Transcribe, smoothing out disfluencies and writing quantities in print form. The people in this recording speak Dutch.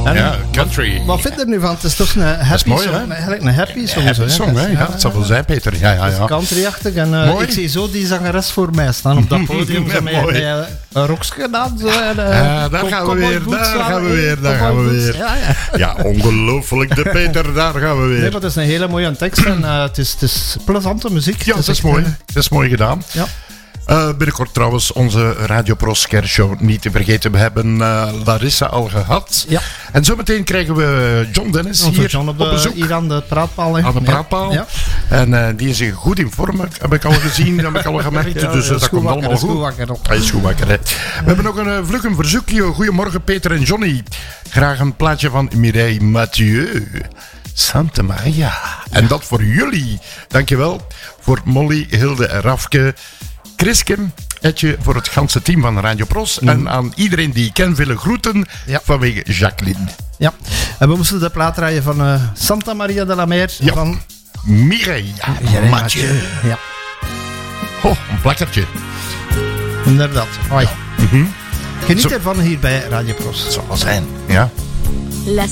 Ja, country. Wat vind je er nu van? Het is toch een happy mooi, song? hè? Eigenlijk een happy song. Happy song, hè? Ja, dat zal wel zijn, Peter. Ja. Country-achtig. En Mooi. ik zie zo die zangeres voor mij staan op dat podium. Zo met een rokje gedaan. Zo, daar gaan we weer. Ja, ongelooflijk, de Peter, daar gaan we weer. Nee, maar het is een hele mooie tekst en het is plezante muziek. Ja, dat is mooi. Dat is mooi gedaan. Ja. Binnenkort trouwens onze Radio Pros Kerstshow niet te vergeten. We hebben Larissa al gehad. Ja. En zometeen krijgen we John Dennis Onze hier John op bezoek. hier aan de praatpaal. Hè. Aan de praatpaal. Ja. En die is goed in vorm, heb ik al gezien, heb ik al gemerkt. Ja, dus dat komt allemaal goed. Schoenwakker op. Hij is goed wakker, hè. We hebben nog een vlug een verzoekje. Goedemorgen Peter en Johnny. Graag een plaatje van Mireille Mathieu. Santa Maria. En dat voor jullie. Dankjewel. Voor Molly, Hilde en Rafke. Chriske, Etje, voor het ganse team van Radio Pros. En aan iedereen die ik ken, willen groeten vanwege Jacqueline. Ja, en we moesten de plaat draaien van Santa Maria de la Mer. Ja. Van Mireille Mathieu. Ja, Oh, een plakkertje. inderdaad. Hoi. Mhm. Geniet Zo. ervan hier bij Radio Pros. Het zal wel zijn, ja.